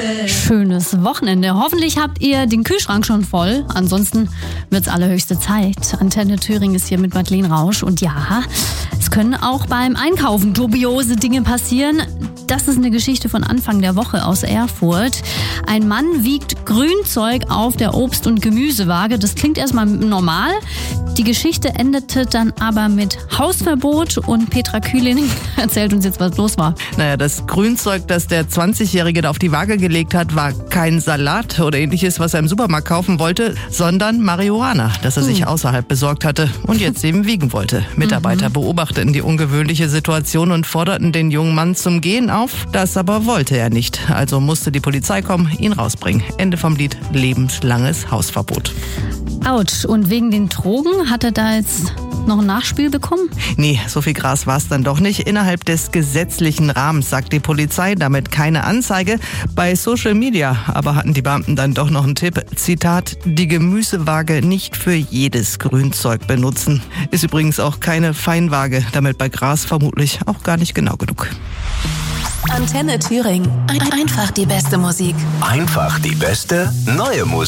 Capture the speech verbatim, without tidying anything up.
Schönes Wochenende. Hoffentlich habt ihr den Kühlschrank schon voll. Ansonsten wird's allerhöchste Zeit. Antenne Thüringen ist hier mit Madeleine Rausch. Und ja, es können auch beim Einkaufen dubiose Dinge passieren. Das ist eine Geschichte von Anfang der Woche aus Erfurt. Ein Mann wiegt Grünzeug auf der Obst- und Gemüsewaage. Das klingt erstmal normal. Die Geschichte endete dann aber mit Hausverbot und Petra Kühling erzählt uns jetzt, was los war. Naja, das Grünzeug, das der zwanzigjährige da auf die Waage gelegt hat, war kein Salat oder ähnliches, was er im Supermarkt kaufen wollte, sondern Marihuana, das er sich außerhalb besorgt hatte und jetzt eben wiegen wollte. Mitarbeiter mhm. beobachteten die ungewöhnliche Situation und forderten den jungen Mann zum Gehen auf. Das aber wollte er nicht. Also musste die Polizei kommen, ihn rausbringen. Ende vom Lied, lebenslanges Hausverbot. Autsch. Und wegen den Drogen hat er da jetzt noch ein Nachspiel bekommen? Nee, so viel Gras war es dann doch nicht. Innerhalb des gesetzlichen Rahmens, sagt die Polizei, damit keine Anzeige. Bei Social Media aber hatten die Beamten dann doch noch einen Tipp. Zitat, die Gemüsewaage nicht für jedes Grünzeug benutzen. Ist übrigens auch keine Feinwaage, damit bei Gras vermutlich auch gar nicht genau genug. Antenne Thüringen. Einfach die beste Musik. Einfach die beste neue Musik.